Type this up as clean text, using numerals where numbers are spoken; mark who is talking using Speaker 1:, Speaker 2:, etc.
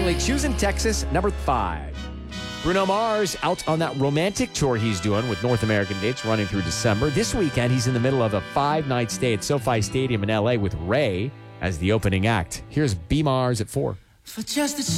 Speaker 1: Currently choosing Texas, number 5. Bruno Mars out on that romantic tour he's doing with North American dates running through December. This weekend, he's in the middle of a 5-night stay at SoFi Stadium in L.A. with Ray as the opening act. Here's B. Mars at 4.
Speaker 2: For just a